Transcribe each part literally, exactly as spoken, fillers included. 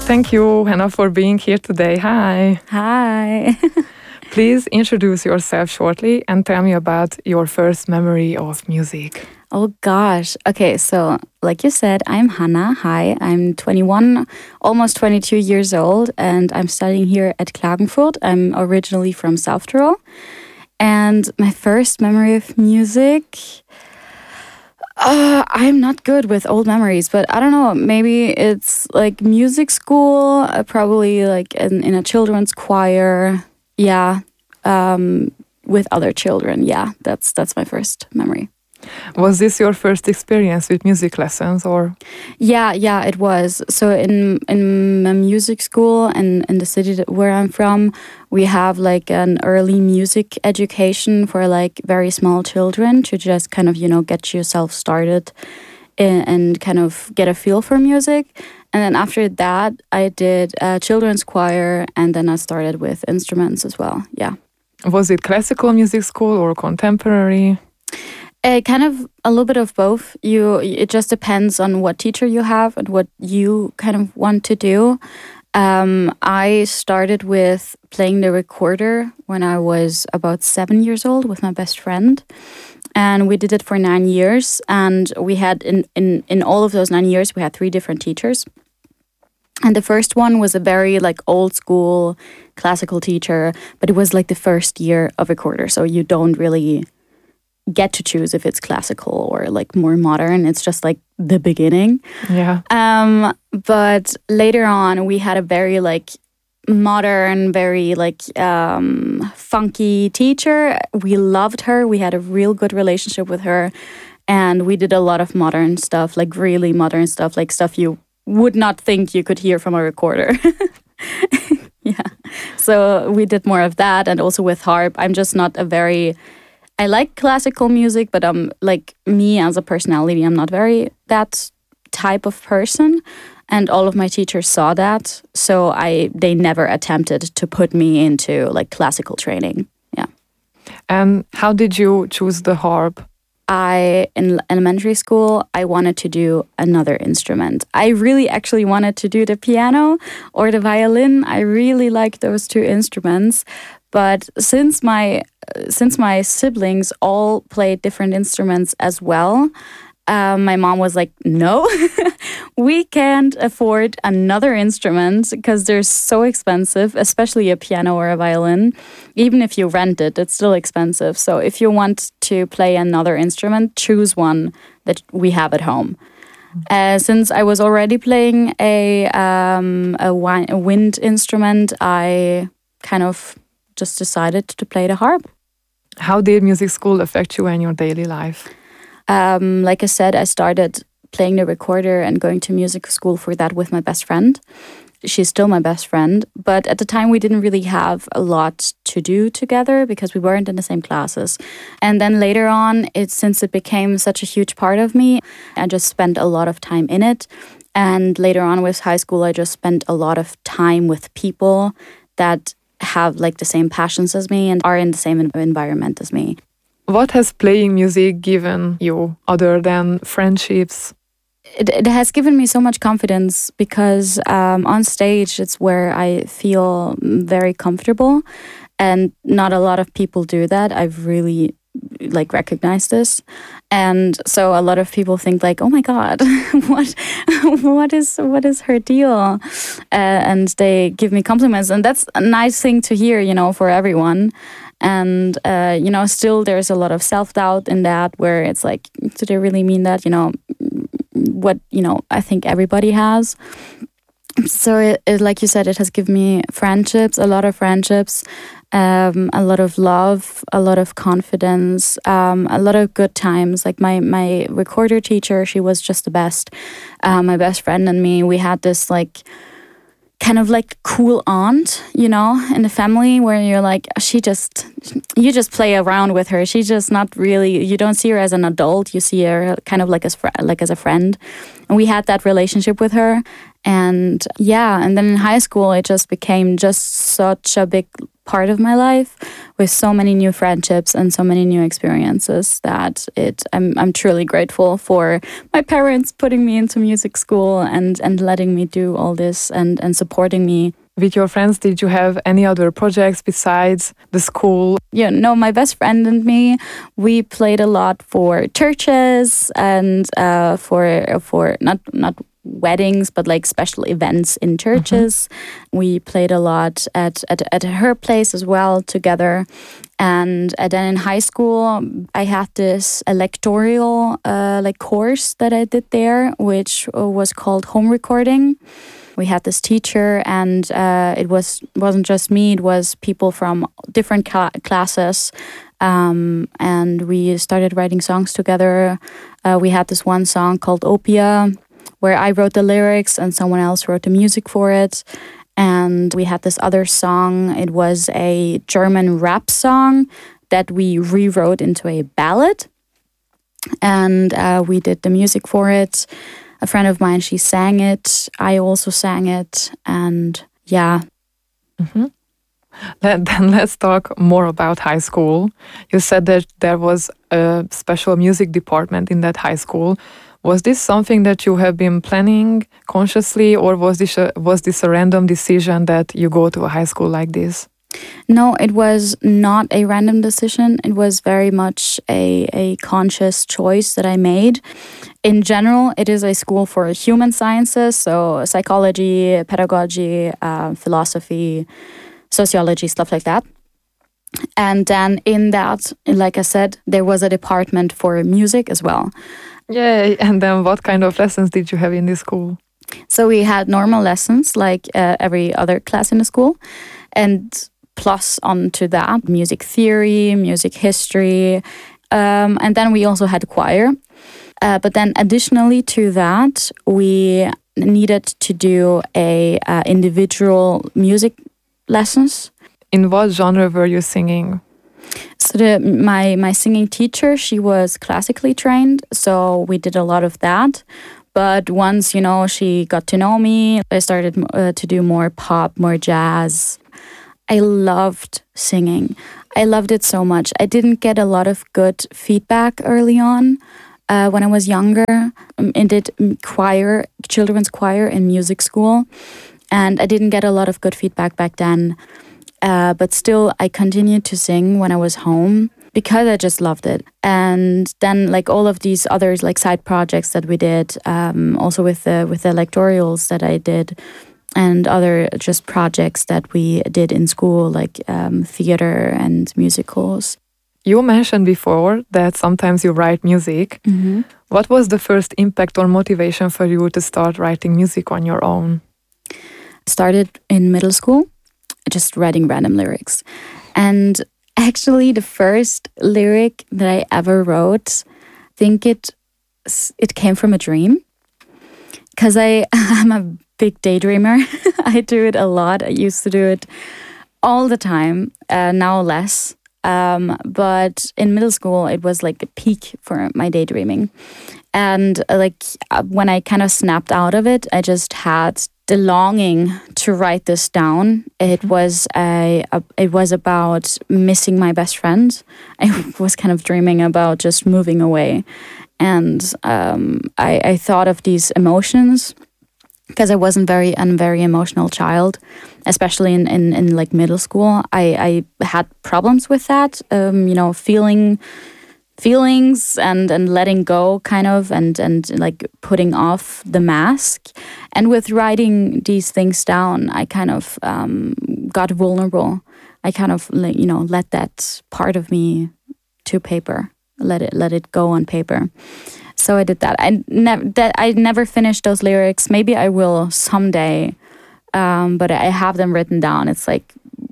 Thank you, Hannah, for being here today. Hi. Hi. Please introduce yourself shortly and tell me about your first memory of music. Oh gosh. Okay, so like you said, I'm Hannah. Hi, I'm twenty-one, almost twenty-two years old, and I'm studying here at Klagenfurt. I'm originally from South Tyrol. And my first memory of music, uh, I'm not good with old memories, but I don't know, maybe it's like music school, uh, probably like in, in a children's choir. Yeah, um, with other children. Yeah, that's that's my first memory. Was this your first experience with music lessons, or? Yeah, yeah, it was. So in in my music school and in the city that, where I'm from, we have like an early music education for like very small children to just kind of, you know, get yourself started in, and kind of get a feel for music. And then after that, I did a children's choir, and then I started with instruments as well. Yeah. Was it classical music school or contemporary? Uh, kind of a little bit of both. You, it just depends on what teacher you have and what you kind of want to do. Um, I started with playing the recorder when I was about seven years old with my best friend, and we did it for nine years. And we had in in in all of those nine years, we had three different teachers. And the first one was a very like old school classical teacher, but it was like the first year of recorder, so you don't really get to choose if it's classical or like more modern. It's just like the beginning. Yeah. Um, but later on, we had a very like modern, very like um, funky teacher. We loved her. We had a real good relationship with her, and we did a lot of modern stuff, like really modern stuff, like stuff you would not think you could hear from a recorder. Yeah. So we did more of that, and also with harp. I'm just not a very I like classical music, but um, like me as a personality, I'm not very that type of person, and all of my teachers saw that, so I they never attempted to put me into like classical training. Yeah. And how did you choose the harp? I in elementary school, I wanted to do another instrument. I really actually wanted to do the piano or the violin. I really like those two instruments. But since my since my siblings all played different instruments as well, um, my mom was like, "No, we can't afford another instrument because they're so expensive, especially a piano or a violin. Even if you rent it, it's still expensive. So if you want to play another instrument, choose one that we have at home." Uh, since I was already playing a um, a, wi- a wind instrument, I kind of just decided to play the harp. How did music school affect you in your daily life? Um, like I said, I started playing the recorder and going to music school for that with my best friend. She's still my best friend, but at the time we didn't really have a lot to do together because we weren't in the same classes. And then later on, it since it became such a huge part of me, I just spent a lot of time in it. And later on with high school, I just spent a lot of time with people that have like the same passions as me and are in the same environment as me. What has playing music given you other than friendships? It, it has given me so much confidence because um, on stage it's where I feel very comfortable, and not a lot of people do that. I've really like recognized this, and so a lot of people think like, "Oh my God, what, what is what is her deal?" Uh, and they give me compliments, and that's a nice thing to hear, you know, for everyone. And uh, you know, still there's a lot of self-doubt in that, where it's like, do they really mean that? You know, what you know, I think everybody has. So it, it, like you said, it has given me friendships, a lot of friendships, um, a lot of love, a lot of confidence, um, a lot of good times. Like my my recorder teacher, she was just the best. Uh, my best friend and me, we had this like kind of like cool aunt, you know, in the family, where you're like, she just, you just play around with her. She's just not really, you don't see her as an adult. You see her kind of like as like as a friend. And we had that relationship with her. And yeah, and then in high school, it just became just such a big part of my life with so many new friendships and so many new experiences that it I'm I'm truly grateful for my parents putting me into music school and and letting me do all this and and supporting me. With your friends, did you have any other projects besides the school? Yeah, no, my best friend and me, we played a lot for churches and uh, for for not not weddings, but like special events in churches. Mm-hmm. We played a lot at, at at her place as well together. And uh, then in high school, I had this electoral uh, like course that I did there, which was called home recording. We had this teacher, and uh, it was wasn't just me; it was people from different ca- classes, um, and we started writing songs together. Uh, we had this one song called Opia, where I wrote the lyrics and someone else wrote the music for it. And we had this other song. It was a German rap song that we rewrote into a ballad, and uh, we did the music for it. A friend of mine, she sang it. I also sang it. And yeah. Mm-hmm. Then let's talk more about high school. You said that there was a special music department in that high school. Was this something that you have been planning consciously, or was this a, was this a random decision that you go to a high school like this? No, it was not a random decision. It was very much a, a conscious choice that I made. In general, it is a school for human sciences, so psychology, pedagogy, uh, philosophy, sociology, stuff like that. And then in that, like I said, there was a department for music as well. Yay! And then what kind of lessons did you have in this school? So we had normal lessons like uh, every other class in the school. And plus onto that, music theory, music history. Um, and then we also had choir. Uh, but then additionally to that, we needed to do a uh, individual music lessons. In what genre were you singing? So the, my, my singing teacher, she was classically trained, so we did a lot of that. But once, you know, she got to know me, I started uh, to do more pop, more jazz. I loved singing. I loved it so much. I didn't get a lot of good feedback early on uh, when I was younger. I did choir, children's choir in music school. And I didn't get a lot of good feedback back then. Uh, but still, I continued to sing when I was home because I just loved it. And then like all of these others like side projects that we did, um, also with the, with the electorals that I did, and other just projects that we did in school, like um, theater and musicals. You mentioned before that sometimes you write music. Mm-hmm. What was the first impact or motivation for you to start writing music on your own? Started in middle school, just writing random lyrics. And actually the first lyric that I ever wrote, I think it, it came from a dream. Because I I'm a big daydreamer. I do it a lot. I used to do it all the time. Uh, now less. Um, but in middle school, it was like the peak for my daydreaming. And uh, like uh, when I kind of snapped out of it, I just had the longing to write this down. It was a, a it was about missing my best friend. I was kind of dreaming about just moving away. And um, I, I thought of these emotions because I wasn't very, I'm a very emotional child, especially in, in, in like middle school. I, I had problems with that, um, you know, feeling feelings and, and letting go kind of and, and like putting off the mask. And with writing these things down, I kind of um, got vulnerable. I kind of, you know, let that part of me to paper. Let it let it go on paper. So I did that. I never that I never finished those lyrics. Maybe I will someday, um, but I have them written down. It's like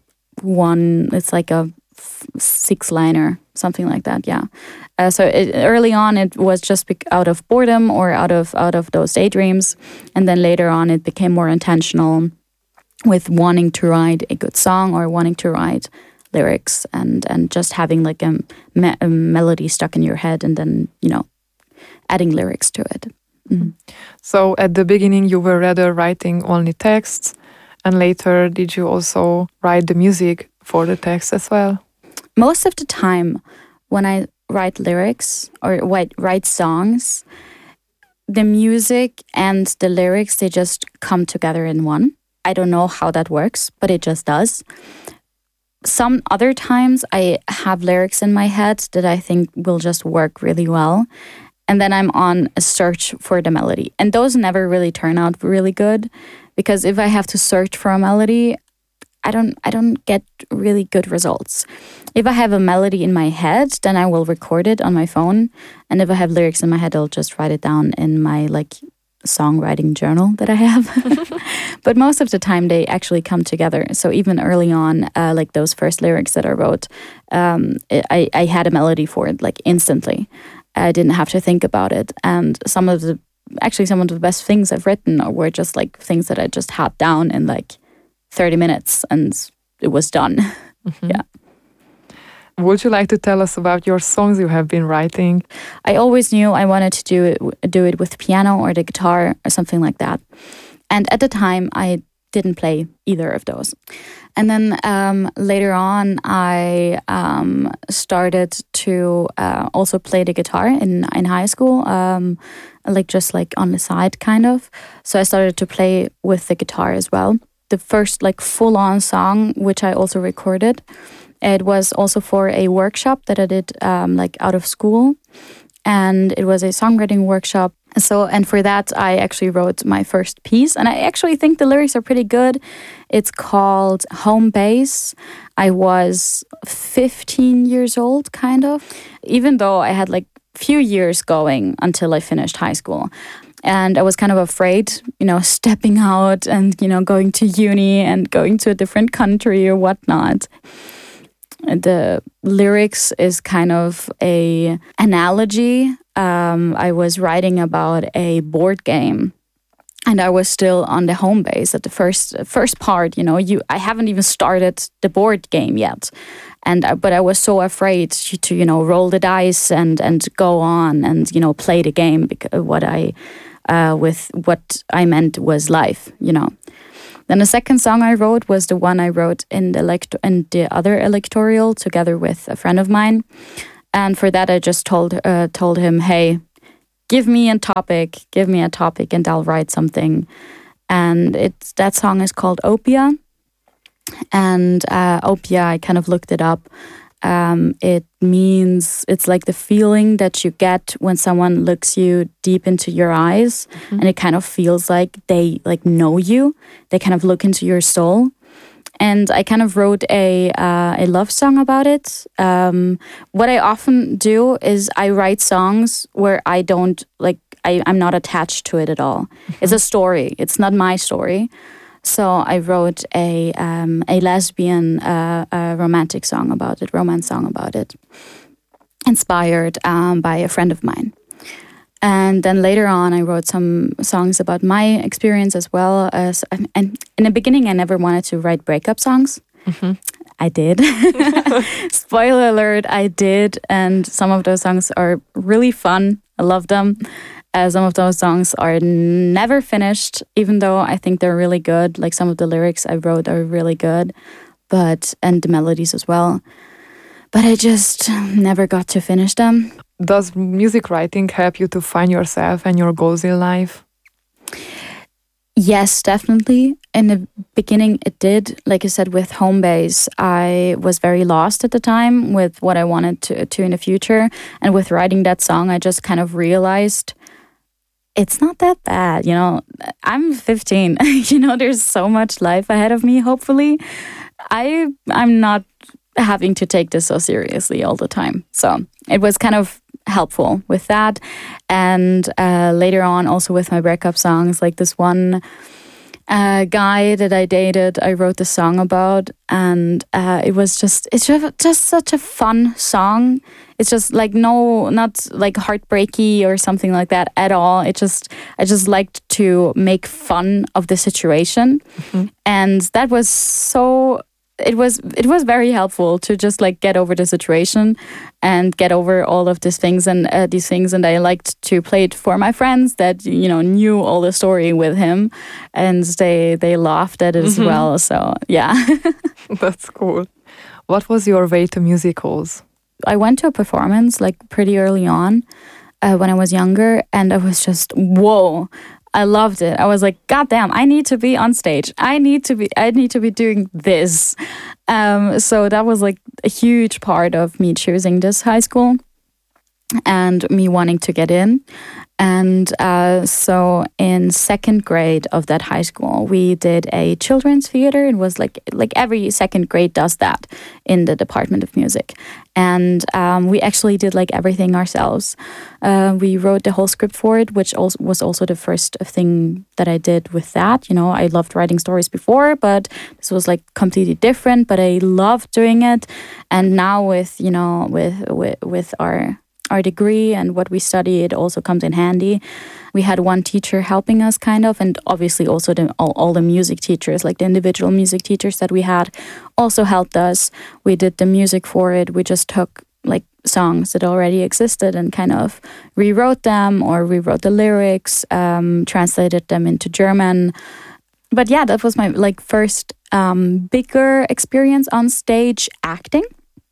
one. It's like a f- six liner, something like that. Yeah. Uh, so it, early on, it was just bec- out of boredom or out of out of those daydreams, and then later on, it became more intentional, with wanting to write a good song or wanting to write lyrics and and just having like a, me- a melody stuck in your head and then, you know, adding lyrics to it. Mm. So at the beginning you were rather writing only texts, and later did you also write the music for the text as well? Most of the time when I write lyrics or write, write songs, the music and the lyrics, they just come together in one. I don't know how that works, but it just does. Some other times I have lyrics in my head that I think will just work really well. And then I'm on a search for the melody. And those never really turn out really good, because if I have to search for a melody, I don't I don't get really good results. If I have a melody in my head, then I will record it on my phone. And if I have lyrics in my head, I'll just write it down in my like songwriting journal that I have. But most of the time they actually come together. So even early on, uh, like those first lyrics that I wrote, um, I, I had a melody for it like instantly. I didn't have to think about it. And some of the, actually some of the best things I've written were just like things that I just had down in like thirty minutes and it was done. Mm-hmm. Yeah. Would you like to tell us about your songs you have been writing? I always knew I wanted to do it, do it with piano or the guitar or something like that. And at the time, I didn't play either of those. And then um, later on, I um, started to uh, also play the guitar in, in high school, um, like just like on the side kind of. So I started to play with the guitar as well. The first like full-on song, which I also recorded, it was also for a workshop that I did um, like out of school. And it was a songwriting workshop. So, and for that, I actually wrote my first piece. And I actually think the lyrics are pretty good. It's called Home Base. I was fifteen years old, kind of, even though I had like few years going until I finished high school. And I was kind of afraid, you know, stepping out and, you know, going to uni and going to a different country or whatnot. The lyrics is kind of a analogy. Um, I was writing about a board game, and I was still on the home base at the first first part. You know, you I haven't even started the board game yet, and but I was so afraid to, to you know roll the dice and and go on and you know play the game because what I uh, with what I meant was life. You know. Then the second song I wrote was the one I wrote in the elect- in the other electoral together with a friend of mine, and for that I just told uh, told him, "Hey, give me a topic, give me a topic, and I'll write something." And it's that song is called Opia, and uh, Opia I kind of looked it up. Um, it means it's like the feeling that you get when someone looks you deep into your eyes, mm-hmm. and it kind of feels like they like know you. They kind of look into your soul. And I kind of wrote a uh, a love song about it. Um, what I often do is I write songs where I don't like I, I'm not attached to it at all. Mm-hmm. It's a story. It's not my story. So I wrote a um, a lesbian uh, a romantic song about it, romance song about it, inspired um, by a friend of mine. And then later on, I wrote some songs about my experience as well. As and in the beginning, I never wanted to write breakup songs. Mm-hmm. I did. Spoiler alert, I did. And some of those songs are really fun. I love them. Uh, some of those songs are never finished, even though I think they're really good. Like some of the lyrics I wrote are really good, but and the melodies as well. But I just never got to finish them. Does music writing help you to find yourself and your goals in life? Yes, definitely. In the beginning, it did. Like I said, with Home Base, I was very lost at the time with what I wanted to, to in the future. And with writing that song, I just kind of realized it's not that bad. You know, I'm fifteen. You know, there's so much life ahead of me, hopefully. I, I'm not having to take this so seriously all the time. So it was kind of helpful with that. And uh, later on, also with my breakup songs, like this one uh, guy that I dated, I wrote the song about, and uh, it was just, it's just, just such a fun song. It's just like no, not like heartbreaky or something like that at all. It just, I just liked to make fun of the situation. Mm-hmm. And that was so, it was, it was very helpful to just like get over the situation and get over all of these things and uh, these things. And I liked to play it for my friends that, you know, knew all the story with him, and they, they laughed at it mm-hmm. as well. So yeah. That's cool. What was your way to musicals? I went to a performance like pretty early on uh, when I was younger, and I was just, whoa, I loved it. I was like, God damn, I need to be on stage. I need to be, I need to be doing this. Um, so that was like a huge part of me choosing this high school and me wanting to get in. And uh, so in second grade of that high school, we did a children's theater. It was like like every second grade does that in the Department of Music. And um, we actually did like everything ourselves. Uh, we wrote the whole script for it, which also was also the first thing that I did with that. You know, I loved writing stories before, but this was like completely different. But I loved doing it. And now with, you know, with with, with our our degree and what we study, it also comes in handy. We had one teacher helping us kind of, and obviously also the, all, all the music teachers, like the individual music teachers that we had, also helped us. We did the music for it. We just took like songs that already existed and kind of rewrote them or rewrote the lyrics, um, translated them into German. But yeah, that was my like first um, bigger experience on stage acting.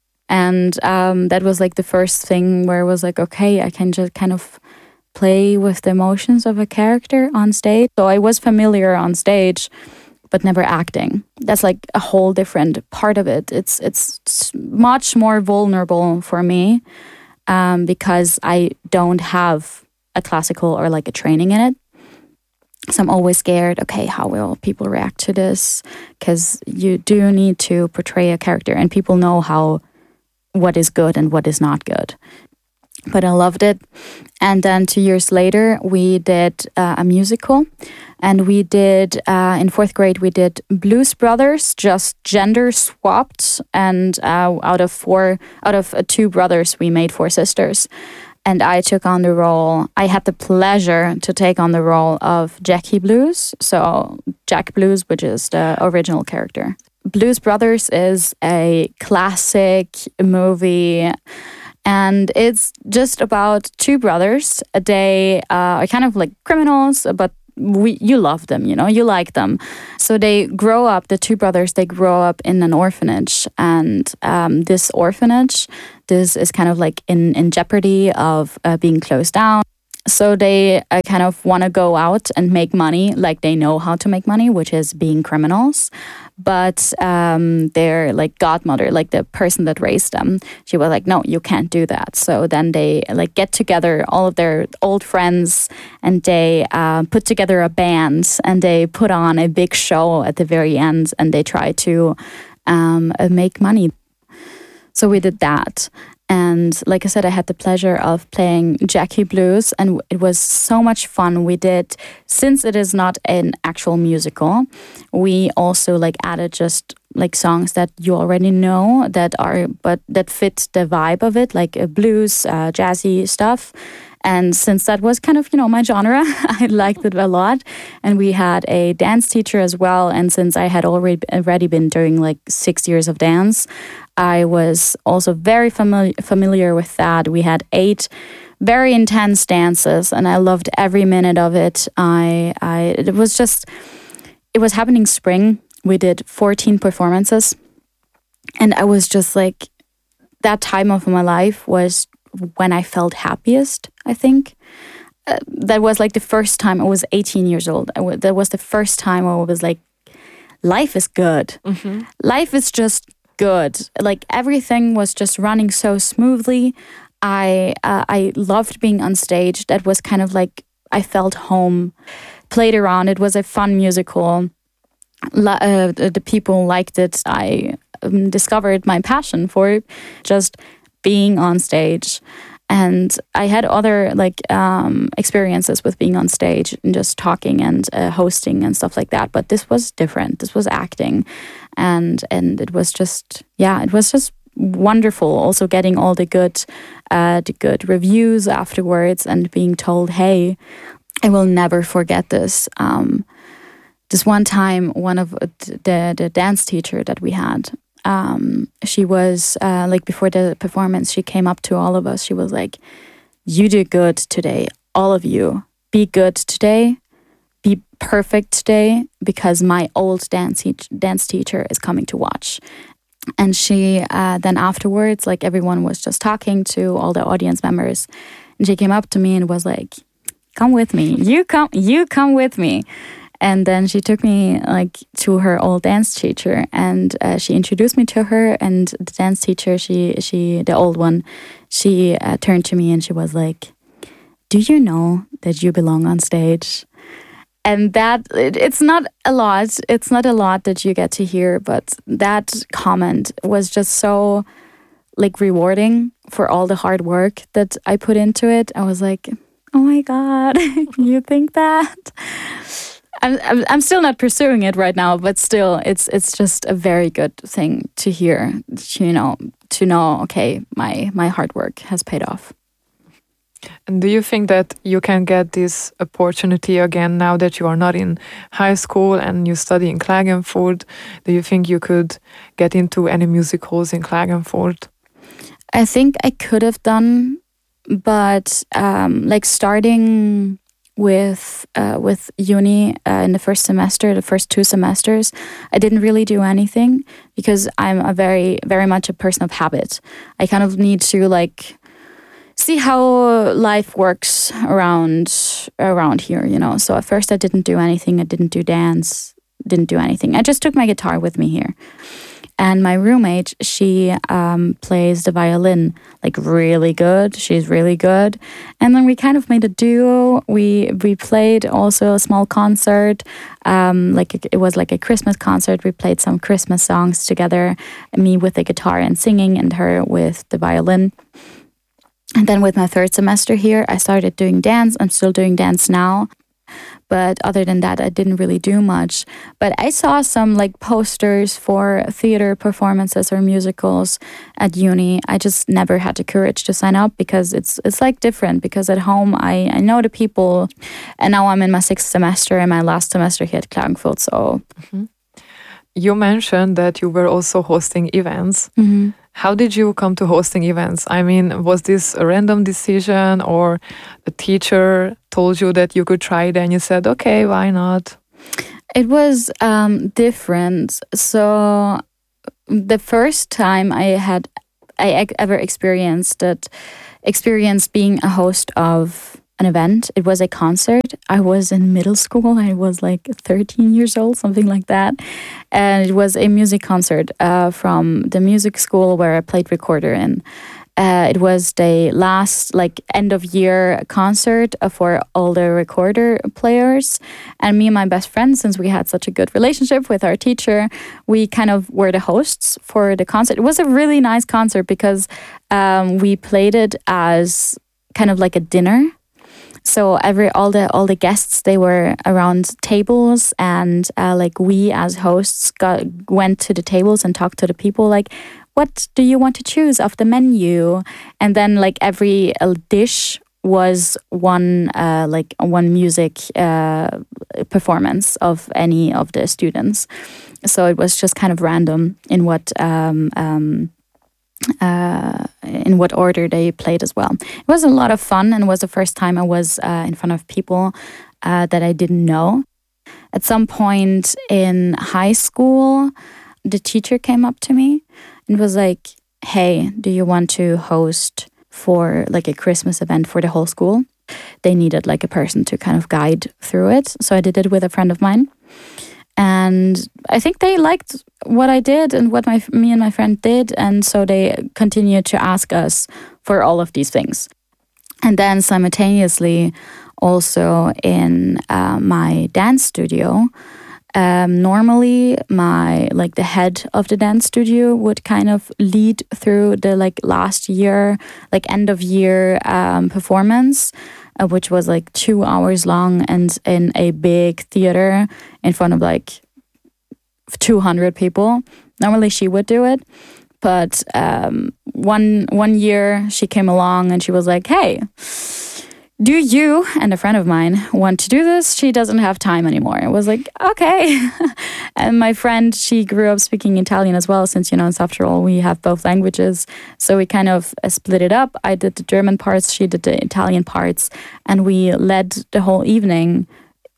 And um, that was like the first thing where it was like, okay, I can just kind of play with the emotions of a character on stage. So I was familiar on stage, but never acting. That's like a whole different part of it. It's it's much more vulnerable for me um, because I don't have a classical or like a training in it. So I'm always scared, okay, how will people react to this? Because you do need to portray a character and people know how what is good and what is not good. But I loved it. And then two years later, we did uh, a musical. And we did, uh, in fourth grade, we did Blues Brothers, just gender swapped. And uh, out of four, out of uh, two brothers, we made four sisters. And I took on the role, I had the pleasure to take on the role of Jackie Blues. So Jack Blues, which is the original character. Blues Brothers is a classic movie, and it's just about two brothers. They uh, are kind of like criminals, but we you love them, you know, you like them. So they grow up, the two brothers, they grow up in an orphanage, and um, this orphanage, this is kind of like in, in jeopardy of uh, being closed down. So they uh, kind of want to go out and make money like they know how to make money, which is being criminals. But um, their like godmother, like the person that raised them, she was like, no, you can't do that. So then they like get together all of their old friends and they uh, put together a band and they put on a big show at the very end and they try to um, uh, make money. So we did that. And like I said, I had the pleasure of playing Jackie Blues, and it was so much fun. We did, since it is not an actual musical, we also like added just like songs that you already know that are, but that fit the vibe of it, like uh, blues, uh, jazzy stuff. And since that was kind of, you know, my genre, I liked it a lot. And we had a dance teacher as well. And since I had already already been doing like six years of dance, I was also very familiar familiar with that. We had eight very intense dances, and I loved every minute of it. I, I, it was just, it was happening spring. We did fourteen performances, and I was just like, that time of my life was when I felt happiest, I think. Uh, that was like the first time I was eighteen years old. I w- that was the first time I was like, life is good. Mm-hmm. Life is just good. Like everything was just running so smoothly. I uh, I loved being on stage. That was kind of like, I felt home. Played around. It was a fun musical. La- uh, the people liked it. I um, discovered my passion for just being on stage. And I had other like um, experiences with being on stage and just talking and uh, hosting and stuff like that. But this was different. This was acting, and and it was just yeah, it was just wonderful. Also getting all the good, uh, the good reviews afterwards and being told, hey, I will never forget this. Um, this one time, one of the the dance teacher that we had. Um, she was uh, like before the performance, she came up to all of us. She was like, "You did good today, all of you. Be good today, be perfect today, because my old dance te- dance teacher is coming to watch." And she uh, then afterwards, like everyone was just talking to all the audience members, and she came up to me and was like, "Come with me. You come. You come with me." And then she took me like to her old dance teacher, and uh, she introduced me to her. And the dance teacher, she she the old one, she uh, turned to me and she was like, "Do you know that you belong on stage?" And that it, it's not a lot. It's not a lot that you get to hear, but that comment was just so like rewarding for all the hard work that I put into it. I was like, "Oh my God, you think that?" I'm, I'm I'm still not pursuing it right now, but still, it's it's just a very good thing to hear. You know, to know, okay, my my hard work has paid off. And do you think that you can get this opportunity again now that you are not in high school and you study in Klagenfurt? Do you think you could get into any musicals in Klagenfurt? I think I could have done, but um, like starting with uh, with uni uh, in the first semester, the first two semesters, I didn't really do anything because I'm a very very much a person of habit. I kind of need to like see how life works around around here, you know. So at first I didn't do anything. I didn't do dance, didn't do anything. I just took my guitar with me here. And my roommate, she um, plays the violin like really good. She's really good. And then we kind of made a duo. We we played also a small concert. Um, like it was like a Christmas concert. We played some Christmas songs together. Me with the guitar and singing, and her with the violin. And then with my third semester here, I started doing dance. I'm still doing dance now. But other than that, I didn't really do much. But I saw some like posters for theater performances or musicals at uni. I just never had the courage to sign up because it's it's like different. Because at home, I, I know the people. And now I'm in my sixth semester and my last semester here at Klagenfurt. So. Mm-hmm. You mentioned that you were also hosting events. Mm-hmm. How did you come to hosting events? I mean, was this a random decision or a teacher told you that you could try it and you said, okay, why not? It was um, different. So the first time I had I ever experienced that, experienced being a host of an event, it was a concert. I was in middle school. I was like thirteen years old, something like that. And it was a music concert uh, from the music school where I played recorder in. Uh, it was the last like end of year concert for all the recorder players. And me and my best friend, since we had such a good relationship with our teacher, we kind of were the hosts for the concert. It was a really nice concert because um, we played it as kind of like a dinner. So every all the all the guests, they were around tables, and uh, like we as hosts got went to the tables and talked to the people like, what do you want to choose of the menu? And then like every uh, dish was one uh, like one music uh, performance of any of the students. So it was just kind of random in what. Um, um, Uh, in what order they played as well. It was a lot of fun, and it was the first time I was uh, in front of people uh, that I didn't know. At some point in high school, the teacher came up to me and was like, hey, do you want to host for like a Christmas event for the whole school? They needed like a person to kind of guide through it. So I did it with a friend of mine. And I think they liked what I did and what my me and my friend did. And so they continued to ask us for all of these things. And then simultaneously, also in uh, my dance studio, um, normally my like the head of the dance studio would kind of lead through the like last year, like end of year um, performance. Uh, which was like two hours long and in a big theater in front of like two hundred people. Normally she would do it, but um, one one year she came along and she was like, hey, do you and a friend of mine want to do this? She doesn't have time anymore. It was like, okay. And my friend, she grew up speaking Italian as well, since, you know, after all, we have both languages. So we kind of uh, split it up. I did the German parts, she did the Italian parts, and we led the whole evening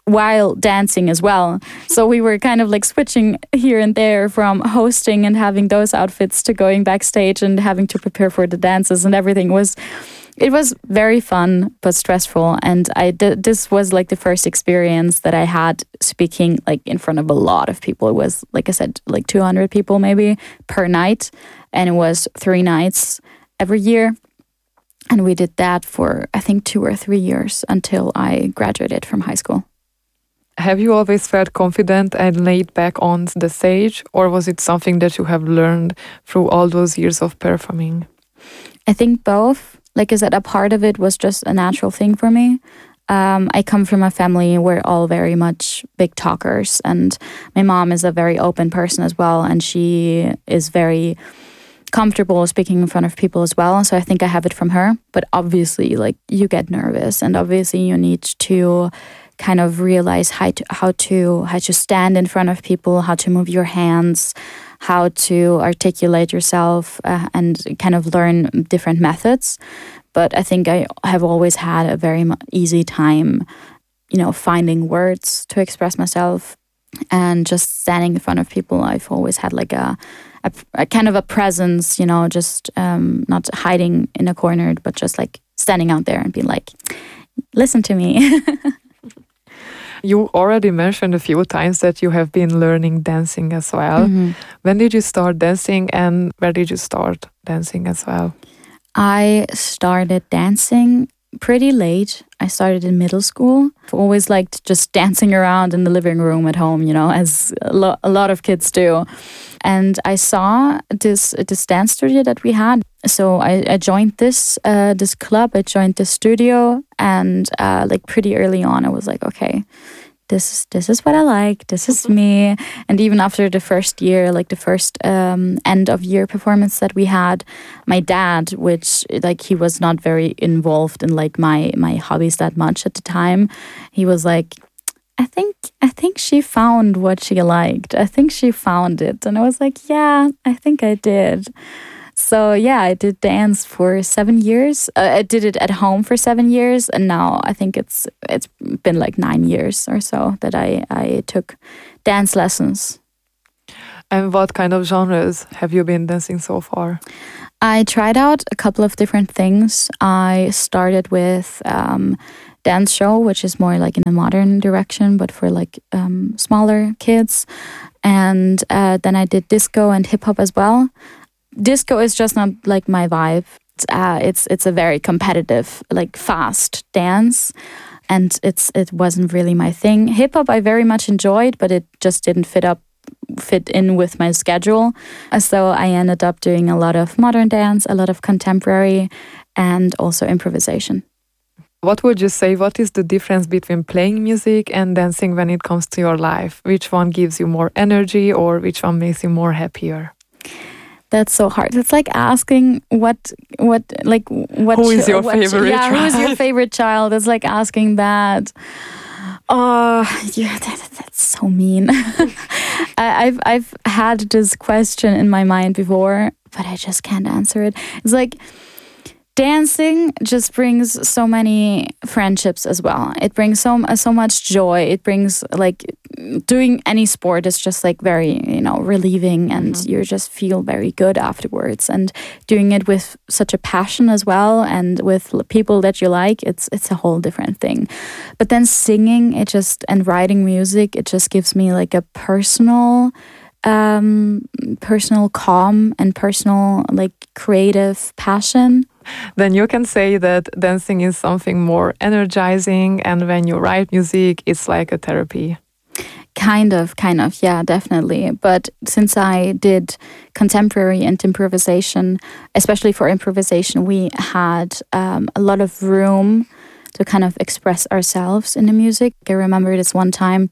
while dancing as well. So we were kind of like switching here and there from hosting and having those outfits to going backstage and having to prepare for the dances, and everything was it was very fun but stressful. And I did, this was like the first experience that I had speaking like in front of a lot of people. It was, like I said, like two hundred people maybe per night, and it was three nights every year. And we did that for I think two or three years until I graduated from high school. Have you always felt confident and laid back on the stage, or was it something that you have learned through all those years of performing? I think both. Like I said, a part of it was just a natural thing for me. Um, I come from a family where all very much big talkers, and my mom is a very open person as well, and she is very comfortable speaking in front of people as well. So I think I have it from her. But obviously, like, you get nervous, and obviously you need to kind of realize how to how to how to stand in front of people, how to move your hands, how to articulate yourself, uh, and kind of learn different methods. But I think I have always had a very easy time, you know, finding words to express myself, and just standing in front of people. I've always had like a a, a kind of a presence, you know, just um, not hiding in a corner, but just like standing out there and being like, listen to me. You already mentioned a few times that you have been learning dancing as well. Mm-hmm. When did you start dancing, and where did you start dancing as well? I started dancing pretty late. I started in middle school. I've always liked just dancing around in the living room at home, you know, as a, lo- a lot of kids do. And I saw this this dance studio that we had. So I, I joined this uh, this club. I joined this studio, and uh, like pretty early on, I was like, okay, this this is what I like. This is me. And even after the first year, like the first um, end of year performance that we had, my dad, which like he was not very involved in like my my hobbies that much at the time, he was like, I think I think she found what she liked. I think she found it. And I was like, yeah, I think I did. So yeah, I did dance for seven years. Uh, I did it at home for seven years, and now I think it's it's been like nine years or so that I, I took dance lessons. And what kind of genres have you been dancing so far? I tried out a couple of different things. I started with um, dance show, which is more like in a modern direction, but for like um, smaller kids. And uh, then I did disco and hip hop as well. Disco is just not like my vibe. It's, uh, it's it's a very competitive, like fast dance, and it's it wasn't really my thing. Hip hop I very much enjoyed, but it just didn't fit up fit in with my schedule. So I ended up doing a lot of modern dance, a lot of contemporary, and also improvisation. What would you say, what is the difference between playing music and dancing when it comes to your life? Which one gives you more energy, or which one makes you more happier? That's so hard. It's like asking what, what, like what. Who is your what, favorite yeah, child? who is your favorite child? It's like asking that. Oh, yeah, that, that's so mean. I, I've I've had this question in my mind before, but I just can't answer it. It's like dancing just brings so many friendships as well. It brings so so much joy. It brings like doing any sport is just like very, you know, relieving, and mm-hmm. you just feel very good afterwards. And doing it with such a passion as well, and with people that you like, it's it's a whole different thing. But then singing, it just and writing music, it just gives me like a personal. Um, personal calm and personal like creative passion. Then you can say that dancing is something more energizing, and when you write music, it's like a therapy. Kind of, kind of, yeah, definitely. But since I did contemporary and improvisation, especially for improvisation, we had um, a lot of room to kind of express ourselves in the music. I remember this one time.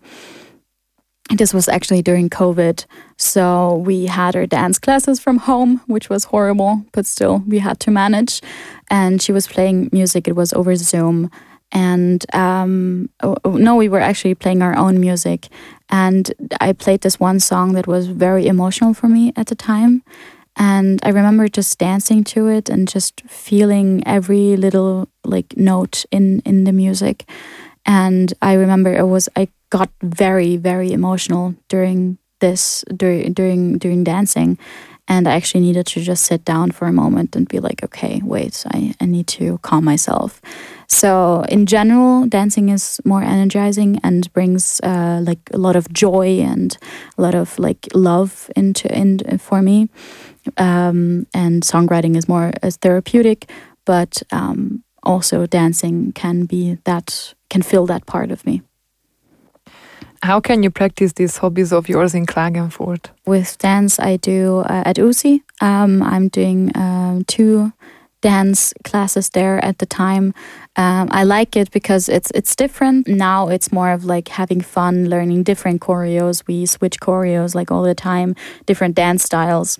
This was actually during COVID, so we had our dance classes from home, which was horrible, but still we had to manage. And she was playing music, it was over Zoom. And um, oh, no, we were actually playing our own music. And I played this one song that was very emotional for me at the time. And I remember just dancing to it and just feeling every little like note in, in the music. And I remember it was I got very very emotional during this during during during dancing, and I actually needed to just sit down for a moment and be like, okay, wait, I, I need to calm myself. So in general, dancing is more energizing and brings uh, like a lot of joy and a lot of like love into in for me. Um, and songwriting is more as therapeutic, but um, also dancing can be that can fill that part of me. How can you practice these hobbies of yours in Klagenfurt? With dance, I do uh, at U S I. Um, I'm doing um, two dance classes there at the time. Um, I like it because it's it's different. Now it's more of like having fun, learning different choreos. We switch choreos like all the time, different dance styles,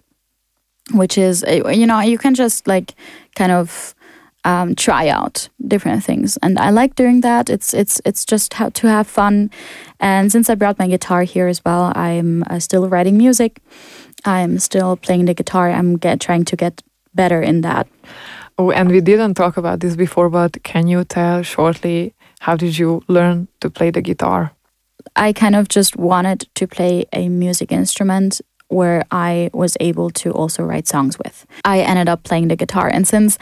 which is, you know, you can just like kind of um, try out different things, and I like doing that. It's it's it's just how to have fun. And since I brought my guitar here as well, I'm uh, still writing music. I'm still playing the guitar. I'm get, trying to get better in that. Oh, and we didn't talk about this before, but can you tell shortly how did you learn to play the guitar? I kind of just wanted to play a music instrument where I was able to also write songs with. I ended up playing the guitar, and since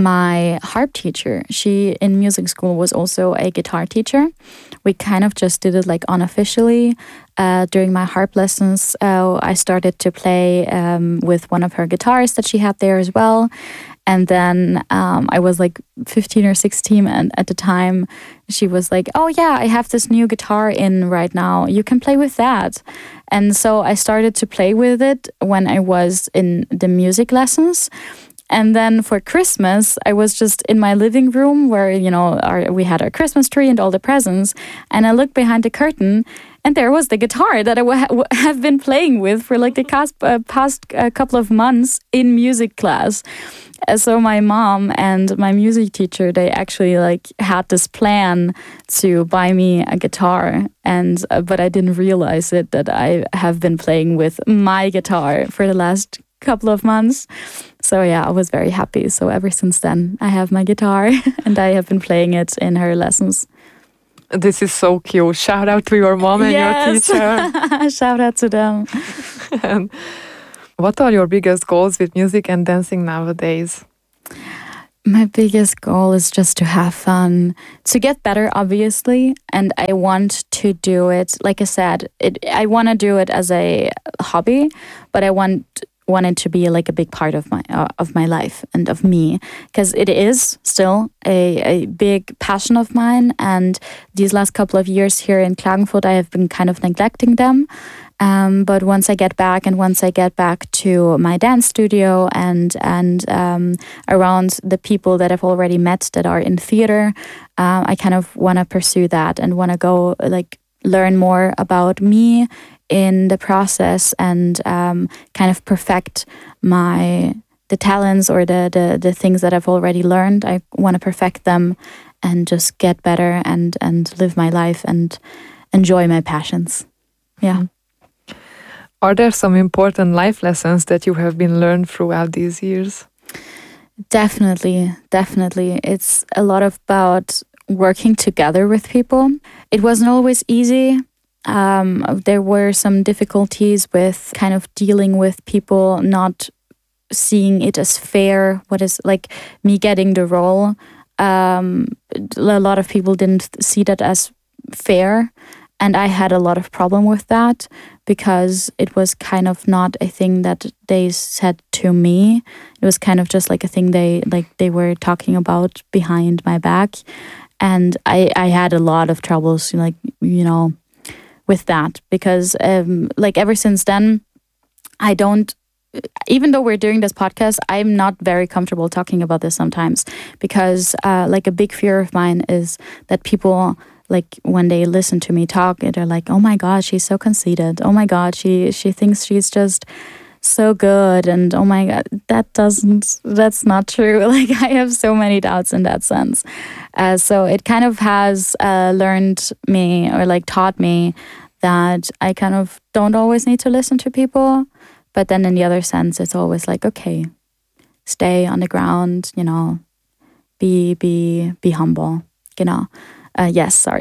my harp teacher, she in music school was also a guitar teacher, we kind of just did it like unofficially. Uh, during my harp lessons, uh, I started to play um, with one of her guitars that she had there as well. And then um, I was like fifteen or sixteen, and at the time she was like, oh yeah, I have this new guitar in right now. You can play with that. And so I started to play with it when I was in the music lessons. And then for Christmas, I was just in my living room where, you know, our, we had our Christmas tree and all the presents. And I looked behind the curtain, and there was the guitar that I w- have been playing with for like the past, uh, past uh, couple of months in music class. Uh, so my mom and my music teacher, they actually like had this plan to buy me a guitar, and uh, but I didn't realize it that I have been playing with my guitar for the last couple of months. So yeah, I was very happy. So ever since then, I have my guitar and I have been playing it in her lessons. This is so cute. Shout out to your mom and yes. your teacher. Shout out to them. And what are your biggest goals with music and dancing nowadays? My biggest goal is just to have fun, to get better, obviously. And I want to do it, like I said, it, I want to do it as a hobby, but I want want it to be like a big part of my uh, of my life and of me, because it is still a, a big passion of mine. And these last couple of years here in Klagenfurt, I have been kind of neglecting them. Um, but once I get back, and once I get back to my dance studio and and um, around the people that I've already met that are in theater, uh, I kind of want to pursue that and want to go like learn more about me in the process, and um, kind of perfect my the talents or the, the the things that I've already learned. I want to perfect them and just get better and and live my life and enjoy my passions. Yeah. Are there some important life lessons that you have been learned throughout these years? Definitely, definitely. It's a lot about working together with people. It wasn't always easy. Um, there were some difficulties with kind of dealing with people not seeing it as fair. What is like me getting the role? Um, a lot of people didn't see that as fair, and I had a lot of problem with that because it was kind of not a thing that they said to me. It was kind of just like a thing they like they were talking about behind my back, and I I had a lot of troubles, like you know. with that, because um, like ever since then, I don't, even though we're doing this podcast, I'm not very comfortable talking about this sometimes, because uh, like a big fear of mine is that people, like when they listen to me talk, they're like, oh my God, she's so conceited. Oh my God, she she thinks she's just so good. And oh my God, that doesn't, that's not true. Like I have so many doubts in that sense. Uh, so it kind of has uh, learned me or like taught me that I kind of don't always need to listen to people. But then in the other sense, it's always like, okay, stay on the ground, you know, be, be, be humble, you know. Uh, yes, sorry.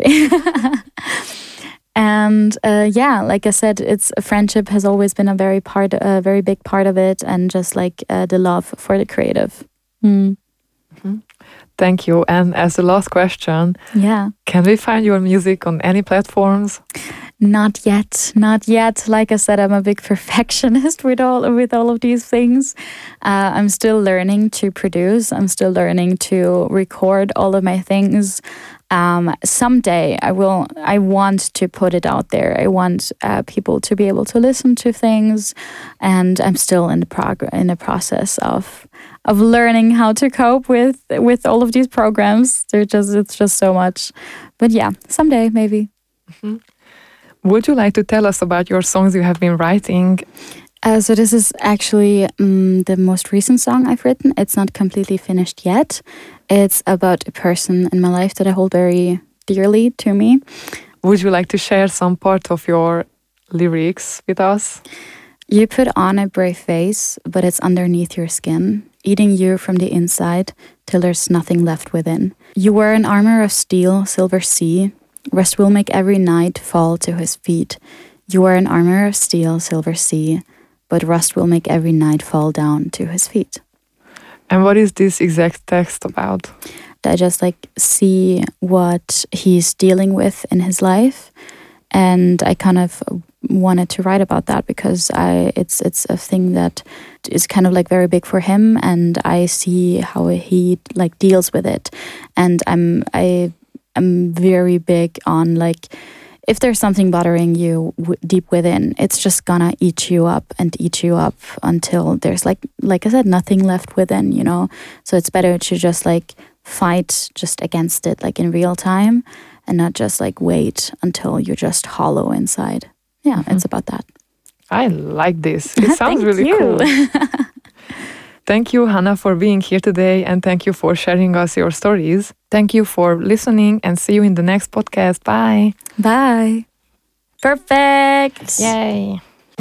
And uh, yeah, like I said, it's friendship has always been a very part, a very big part of it, and just like uh, the love for the creative. Mm. Mm-hmm. Thank you. And as the last question, yeah, can we find your music on any platforms? Not yet, not yet. Like I said, I'm a big perfectionist with all with all of these things. Uh, I'm still learning to produce. I'm still learning to record all of my things. Um, someday I will. I want to put it out there. I want uh, people to be able to listen to things, and I'm still in the prog- in the process of of learning how to cope with with all of these programs. They're just it's just so much. But yeah, someday maybe. Mm-hmm. Would you like to tell us about your songs you have been writing? Uh, so this is actually um, the most recent song I've written. It's not completely finished yet. It's about a person in my life that I hold very dearly to me. Would you like to share some part of your lyrics with us? You put on a brave face, but it's underneath your skin, eating you from the inside till there's nothing left within. You wear an armor of steel, silver sea. Rust will make every knight fall to his feet. You are an armor of steel, silver sea, but rust will make every knight fall down to his feet. And what is this exact text about? I just like see what he's dealing with in his life, and I kind of wanted to write about that because I it's it's a thing that is kind of like very big for him, and I see how he like deals with it, and I'm I. I'm very big on like if there's something bothering you w- deep within, it's just gonna eat you up and eat you up until there's like like I said, nothing left within, you know. So it's better to just like fight just against it like in real time and not just like wait until you're just hollow inside. Yeah, mm-hmm. It's about that. I like this. It sounds Thank really you. cool. Thank you, Hanna, for being here today, and thank you for sharing us your stories. Thank you for listening, and see you in the next podcast. Bye. Bye. Perfect. Yay.